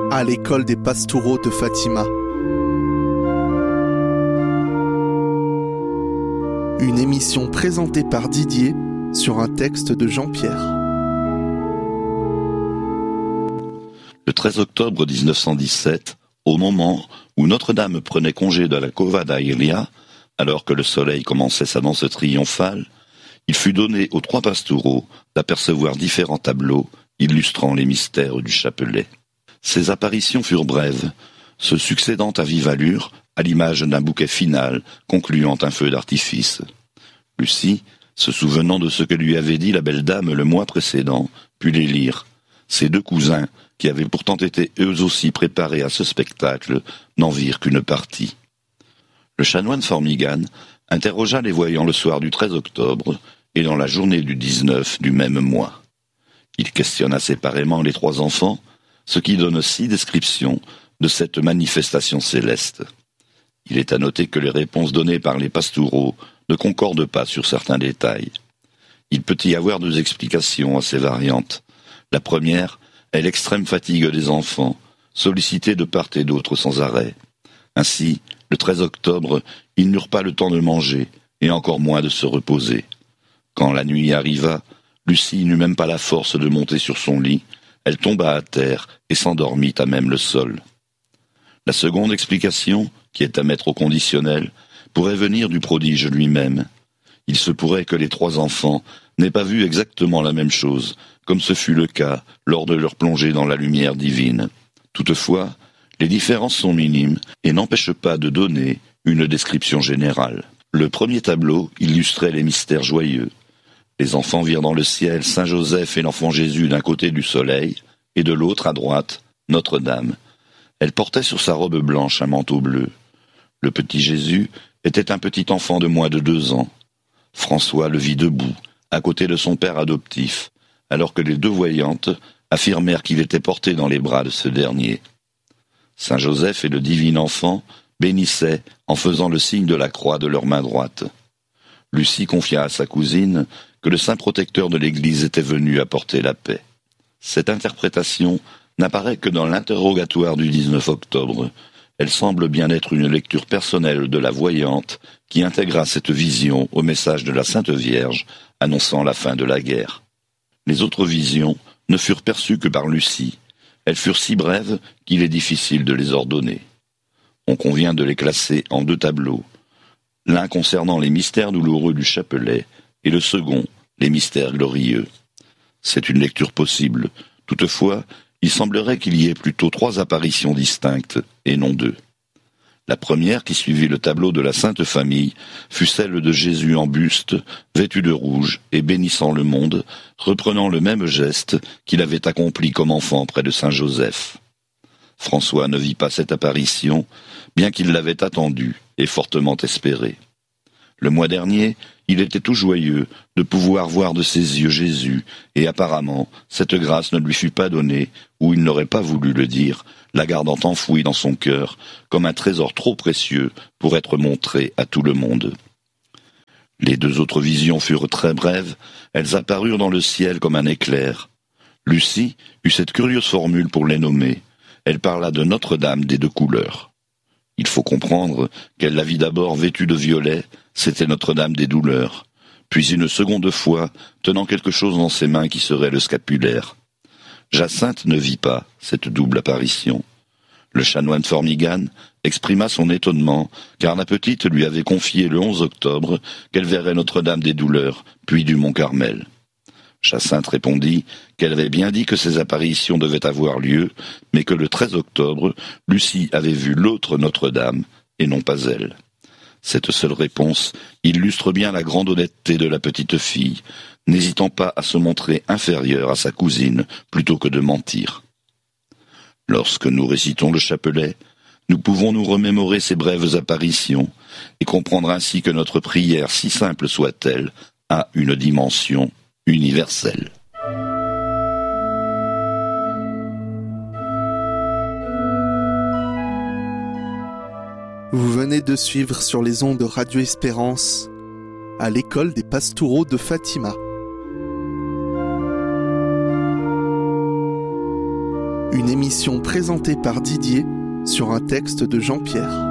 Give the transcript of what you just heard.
à l'école des Pastoureaux de Fatima. Une émission présentée par Didier sur un texte de Jean-Pierre. Le 13 octobre 1917, au moment où Notre-Dame prenait congé de la Cova d'Ailia, alors que le soleil commençait sa danse triomphale, il fut donné aux 3 pastoureaux d'apercevoir différents tableaux illustrant les mystères du chapelet. Ces apparitions furent brèves, se succédant à vive allure, à l'image d'un bouquet final concluant un feu d'artifice. Lucie, se souvenant de ce que lui avait dit la belle dame le mois précédent, put les lire. Ses 2 cousins, qui avaient pourtant été eux aussi préparés à ce spectacle, n'en virent qu'une partie. Le chanoine Formigan interrogea les voyants le soir du 13 octobre et dans la journée du 19 du même mois. Il questionna séparément les 3 enfants, ce qui donne 6 descriptions de cette manifestation céleste. Il est à noter que les réponses données par les pastoureaux ne concordent pas sur certains détails. Il peut y avoir 2 explications assez variantes. La première est l'extrême fatigue des enfants, sollicités de part et d'autre sans arrêt. Ainsi, le 13 octobre, ils n'eurent pas le temps de manger, et encore moins de se reposer. Quand la nuit arriva, Lucie n'eut même pas la force de monter sur son lit, elle tomba à terre et s'endormit à même le sol. La seconde explication, qui est à mettre au conditionnel, pourrait venir du prodige lui-même. Il se pourrait que les 3 enfants n'aient pas vu exactement la même chose, comme ce fut le cas lors de leur plongée dans la lumière divine. Toutefois, les différences sont minimes et n'empêchent pas de donner une description générale. Le premier tableau illustrait les mystères joyeux. Les enfants virent dans le ciel Saint Joseph et l'enfant Jésus d'un côté du soleil, et de l'autre, à droite, Notre-Dame. Elle portait sur sa robe blanche un manteau bleu. Le petit Jésus était un petit enfant de moins de 2 ans. François le vit debout, à côté de son père adoptif, alors que les 2 voyantes affirmèrent qu'il était porté dans les bras de ce dernier. Saint Joseph et le divin enfant bénissaient en faisant le signe de la croix de leur main droite. Lucie confia à sa cousine que le saint protecteur de l'Église était venu apporter la paix. Cette interprétation n'apparaît que dans l'interrogatoire du 19 octobre. Elle semble bien être une lecture personnelle de la voyante qui intégra cette vision au message de la Sainte Vierge annonçant la fin de la guerre. Les autres visions ne furent perçues que par Lucie. Elles furent si brèves qu'il est difficile de les ordonner. On convient de les classer en 2 tableaux, l'un concernant les mystères douloureux du chapelet et le second, les mystères glorieux. C'est une lecture possible. Toutefois, il semblerait qu'il y ait plutôt 3 apparitions distinctes, et non 2. La première, qui suivit le tableau de la Sainte Famille, fut celle de Jésus en buste, vêtu de rouge et bénissant le monde, reprenant le même geste qu'il avait accompli comme enfant près de Saint Joseph. François ne vit pas cette apparition, bien qu'il l'avait attendue et fortement espérée. Le mois dernier, il était tout joyeux de pouvoir voir de ses yeux Jésus, et apparemment, cette grâce ne lui fut pas donnée, ou il n'aurait pas voulu le dire, la gardant enfouie dans son cœur, comme un trésor trop précieux pour être montré à tout le monde. Les 2 autres visions furent très brèves, elles apparurent dans le ciel comme un éclair. Lucie eut cette curieuse formule pour les nommer. Elle parla de Notre-Dame des 2 couleurs. Il faut comprendre qu'elle la vit d'abord vêtue de violet, c'était Notre-Dame des douleurs, puis une seconde fois tenant quelque chose dans ses mains qui serait le scapulaire. Jacinthe ne vit pas cette double apparition. Le chanoine Formigan exprima son étonnement, car la petite lui avait confié le 11 octobre qu'elle verrait Notre-Dame des douleurs, puis du Mont Carmel. Jacinthe répondit qu'elle avait bien dit que ces apparitions devaient avoir lieu, mais que le 13 octobre, Lucie avait vu l'autre Notre-Dame, et non pas elle. Cette seule réponse illustre bien la grande honnêteté de la petite fille, n'hésitant pas à se montrer inférieure à sa cousine plutôt que de mentir. Lorsque nous récitons le chapelet, nous pouvons nous remémorer ces brèves apparitions et comprendre ainsi que notre prière, si simple soit-elle, a une dimension universelle. Vous venez de suivre sur les ondes de Radio Espérance à l'école des Pastoureaux de Fatima. Une émission présentée par Didier sur un texte de Jean-Pierre.